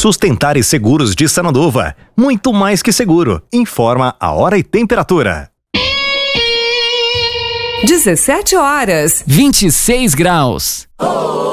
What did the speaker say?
Sustentar Seguros de Sananduva. Muito mais que seguro. Informa a hora e temperatura. 17 horas. 26 graus.